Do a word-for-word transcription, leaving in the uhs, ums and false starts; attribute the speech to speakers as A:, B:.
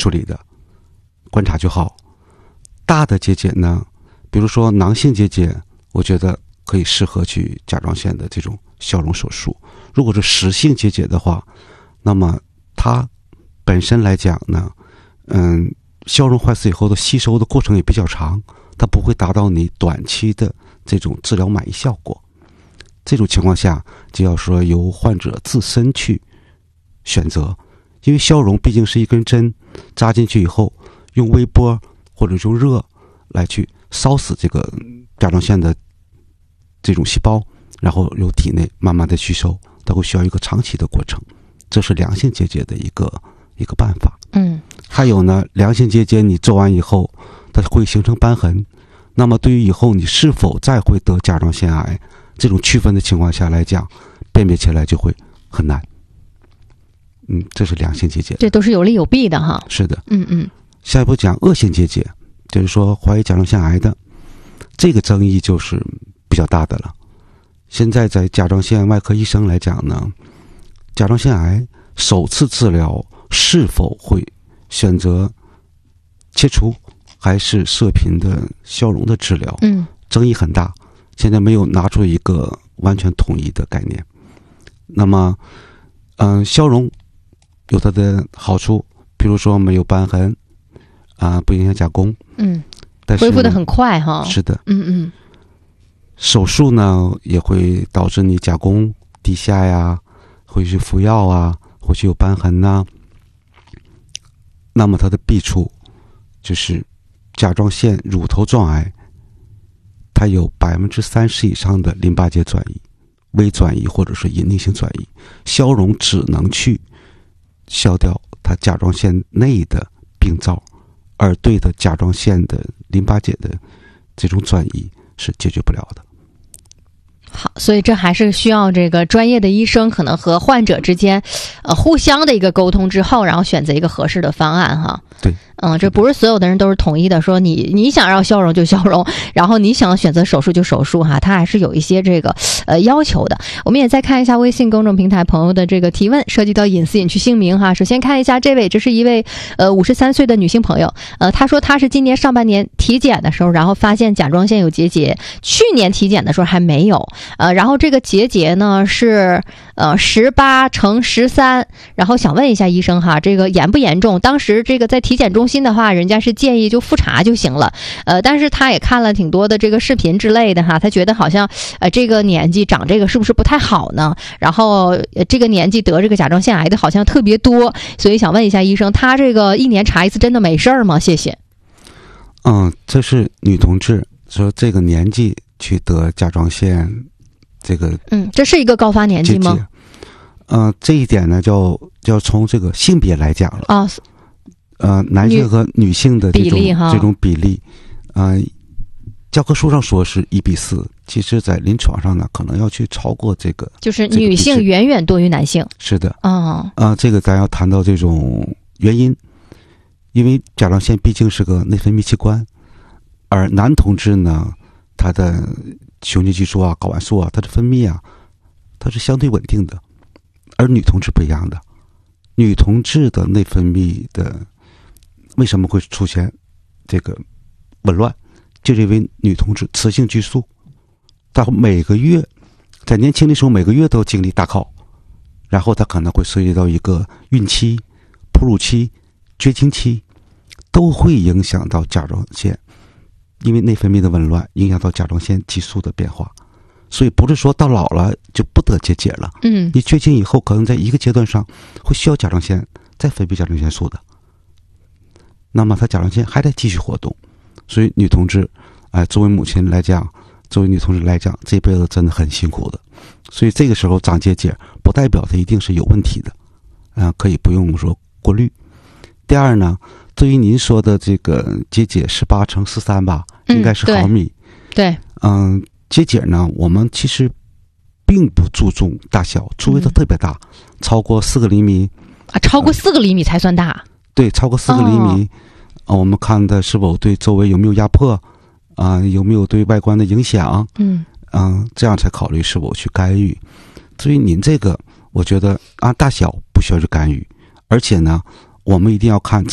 A: 处理的，观察就好。大的结节呢，比如说囊性结节，我觉得可以适合去甲状腺的这种消融手术。如果是实性结节的话，那么它本身来讲呢，嗯，消融坏死以后的吸收的过程也比较长，它不会达到你短期的这种治疗满意效果。这种情况下，就要说由患者自身去选择，因为消融毕竟是一根针扎进去以后，用微波或者用热来去烧死这个甲状腺的这种细胞，然后由体内慢慢的吸收，它会需要一个长期的过程。这是良性结节的一个一个办法。
B: 嗯，
A: 还有呢，良性结节你做完以后，它会形成瘢痕。那么对于以后你是否再会得甲状腺癌这种区分的情况下来讲，辨别起来就会很难。嗯，这是良性结节，
B: 这都是有利有弊的哈。
A: 是的。
B: 嗯嗯。
A: 下一步讲恶性结节，就是说怀疑甲状腺癌的，这个争议就是比较大的了。现在在甲状腺外科医生来讲呢，甲状腺癌首次治疗是否会选择切除还是射频的消融的治疗，
B: 嗯，争
A: 议很大，现在没有拿出一个完全统一的概念。那么嗯、呃，消融有它的好处，比如说没有瘢痕啊、呃，不影响加工，
B: 嗯，
A: 但是
B: 恢复得很快哈。
A: 是的。
B: 嗯嗯。
A: 手术呢也会导致你加工低下呀，会去服药啊，会去有瘢痕呐、啊。那么它的弊处就是甲状腺乳头状癌，它有百分之三十以上的淋巴结转移、微转移或者是隐匿性转移，消融只能去消掉它甲状腺内的病灶，而对的甲状腺的淋巴结的这种转移是解决不了的。
B: 好，所以这还是需要这个专业的医生可能和患者之间呃互相的一个沟通之后，然后选择一个合适的方案哈。
A: 对。
B: 嗯，这不是所有的人都是统一的，说你你想要消融就消融，然后你想选择手术就手术哈，它还是有一些这个呃要求的。我们也再看一下微信公众平台朋友的这个提问，涉及到隐私隐去姓名哈。首先看一下这位，这是一位呃五十三岁的女性朋友，呃，她说她是今年上半年体检的时候，然后发现甲状腺有结节，去年体检的时候还没有，呃，然后这个结节呢是呃十八乘十三，然后想问一下医生哈，这个严不严重？当时这个在体检中心的话，人家是建议就复查就行了，呃，但是他也看了挺多的这个视频之类的哈，他觉得好像呃这个年纪长这个是不是不太好呢？然后、呃、这个年纪得这个甲状腺癌的好像特别多，所以想问一下医生，他这个一年查一次真的没事儿吗？谢谢。
A: 嗯，这是女同志说这个年纪去得甲状腺这个，
B: 嗯，这是一个高发年纪吗？
A: 嗯、呃，这一点呢，就要从这个性别来讲了
B: 啊。
A: 呃，男性和女性的这种
B: 比例哈，
A: 这种比例，呃，教科书上说是一比四，其实在临床上呢，可能要去超过这个，
B: 就是女性远远多于男性。
A: 是的，
B: 啊、
A: 哦，啊、呃，这个咱要谈到这种原因，因为甲状腺毕竟是个内分泌器官，而男同志呢，他的雄性激素啊、睾丸素啊，它的分泌啊，它是相对稳定的，而女同志不一样的，女同志的内分泌的。为什么会出现这个紊乱？就是因为女同志雌性激素，她每个月在年轻的时候每个月都经历大考，然后她可能会涉及到一个孕期、哺乳期、绝经期，都会影响到甲状腺，因为内分泌的紊乱影响到甲状腺激素的变化，所以不是说到老了就不得结节了。
B: 嗯，
A: 你绝经以后可能在一个阶段上会需要甲状腺再分泌甲状腺素的。那么他甲状腺还得继续活动，所以女同志，哎、呃，作为母亲来讲，作为女同志来讲，这辈子真的很辛苦的。所以这个时候长结节，不代表它一定是有问题的，啊、呃，可以不用说过滤。第二呢，对于您说的这个结节十八乘十三吧，应该是毫米。
B: 对，
A: 嗯、呃，结节呢，我们其实并不注重大小，除非它特别大，嗯、超过四个厘米
B: 啊，超过四个厘米才算大。呃
A: 对，超过四个厘米，啊、哦，我们看它是否对周围有没有压迫，啊、呃，有没有对外观的影响，
B: 嗯，
A: 嗯、呃，这样才考虑是否去干预。至于您这个，我觉得按大小不需要去干预，而且呢，我们一定要看